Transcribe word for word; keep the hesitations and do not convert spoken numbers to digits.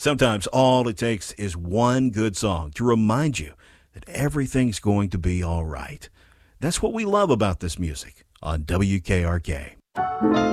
Sometimes all it takes is one good song to remind you that everything's going to be all right. That's what we love about this music on W K R K.